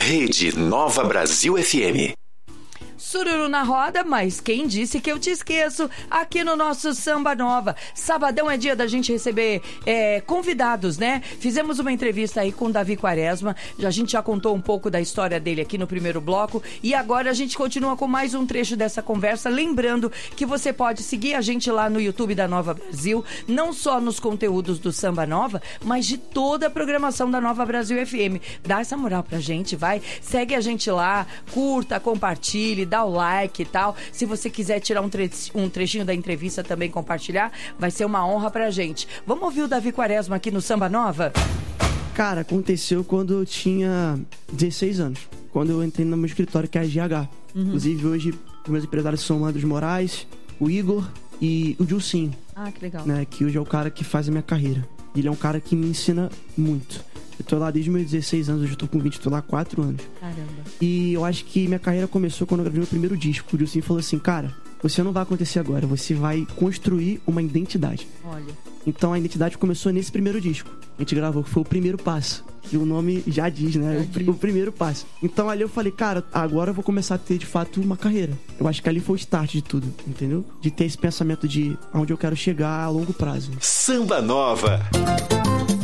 Rede Nova Brasil FM. Sururu na roda, mas quem disse que eu te esqueço? Aqui no nosso Samba Nova. Sabadão é dia da gente receber convidados, né? Fizemos uma entrevista aí com o Davi Quaresma. A gente já contou um pouco da história dele aqui no primeiro bloco. E agora a gente continua com mais um trecho dessa conversa. Lembrando que você pode seguir a gente lá no YouTube da Nova Brasil. Não só nos conteúdos do Samba Nova, mas de toda a programação da Nova Brasil FM. Dá essa moral pra gente, vai. Segue a gente lá, curta, compartilhe, dá o like e tal. Se você quiser tirar um trechinho da entrevista também compartilhar, vai ser uma honra pra gente. Vamos ouvir o Davi Quaresma aqui no Samba Nova? Cara, aconteceu quando eu tinha 16 anos. Quando eu entrei no meu escritório, que é a GH. Inclusive, hoje, os meus empresários são o Andros Moraes, o Igor e o Dilcinho. Ah, que legal. Né, que hoje é o cara que faz a minha carreira. Ele é um cara que me ensina muito. Eu tô lá desde meus 16 anos, hoje eu tô com 20, tô lá há 4 anos. Caramba. E eu acho que minha carreira começou quando eu gravei meu primeiro disco. O Dilcinho falou assim, cara, você não vai acontecer agora, você vai construir uma identidade. Olha. Então a identidade começou nesse primeiro disco. A gente gravou, que foi o primeiro passo. Que o nome já diz, né? O primeiro passo. Então ali eu falei, cara, agora eu vou começar a ter de fato uma carreira. Eu acho que ali foi o start de tudo, entendeu? De ter esse pensamento de onde eu quero chegar a longo prazo. Samba Nova.